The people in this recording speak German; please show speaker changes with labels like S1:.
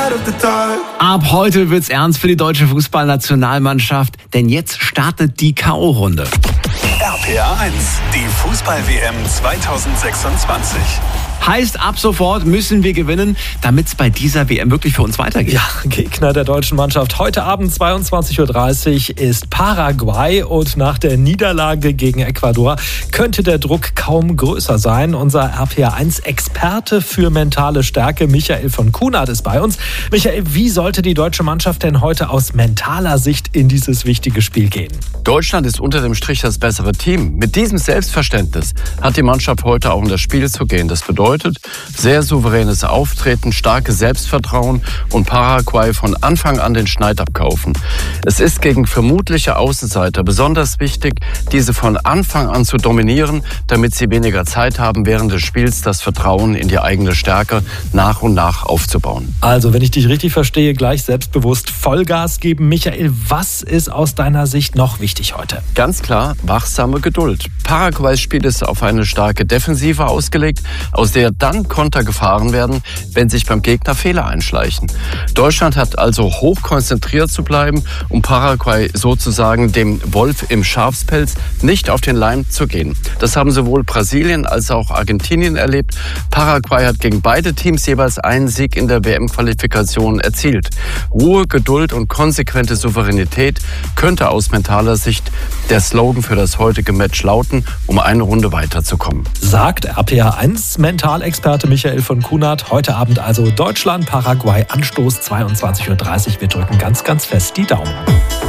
S1: Ab heute wird's ernst für die deutsche Fußballnationalmannschaft, denn jetzt startet die K.O.-Runde.
S2: RPA 1, die Fußball-WM 2026.
S1: Heißt, ab sofort müssen wir gewinnen, damit es bei dieser WM wirklich für uns weitergeht.
S3: Ja, Gegner der deutschen Mannschaft heute Abend 22.30 Uhr ist Paraguay und nach der Niederlage gegen Ecuador könnte der Druck kaum größer sein. Unser RPA1-Experte für mentale Stärke, Michael von Kuhnert, ist bei uns. Michael, wie sollte die deutsche Mannschaft denn heute aus mentaler Sicht in dieses wichtige Spiel gehen?
S4: Deutschland ist unter dem Strich das bessere Team. Mit diesem Selbstverständnis hat die Mannschaft heute auch in das Spiel zu gehen. Das bedeutet, sehr souveränes Auftreten, starkes Selbstvertrauen und Paraguay von Anfang an den Schneid abkaufen. Es ist gegen vermutliche Außenseiter besonders wichtig, diese von Anfang an zu dominieren, damit sie weniger Zeit haben, während des Spiels das Vertrauen in die eigene Stärke nach und nach aufzubauen.
S3: Also, wenn ich dich richtig verstehe, gleich selbstbewusst Vollgas geben. Michael, was ist aus deiner Sicht noch wichtig heute?
S4: Ganz klar, wachsame Geduld. Paraguays Spiel ist auf eine starke Defensive ausgelegt, aus der dann Konter gefahren werden, wenn sich beim Gegner Fehler einschleichen. Deutschland hat also hoch konzentriert zu bleiben, um Paraguay sozusagen dem Wolf im Schafspelz nicht auf den Leim zu gehen. Das haben sowohl Brasilien als auch Argentinien erlebt. Paraguay hat gegen beide Teams jeweils einen Sieg in der WM-Qualifikation erzielt. Ruhe, Geduld und konsequente Souveränität könnte aus mentaler Sicht der Slogan für das heutige Match lauten, um eine Runde weiterzukommen.
S3: Sagt RPA1 Mentalexperte Michael von Kuhnert. Heute Abend also Deutschland, Paraguay, Anstoß 22.30 Uhr. Wir drücken ganz, ganz fest die Daumen.